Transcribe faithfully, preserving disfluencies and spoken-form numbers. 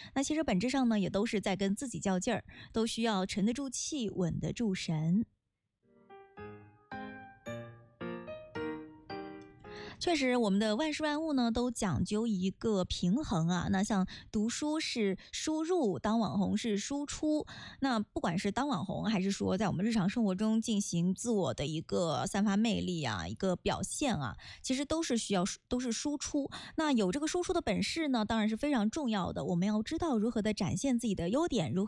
那其实本质上呢，也都是在跟自己较劲儿，都需要沉得住气，稳得住神。确实，我们的万事万物呢，都讲究一个平衡啊。那像读书是输入，当网红是输出。那不管是当网红，还是说在我们日常生活中进行自我的一个散发魅力啊，一个表现啊，其实都是需要都是输出。那有这个输出的本事呢，当然是非常重要的。我们要知道如何的展现自己的优点，如何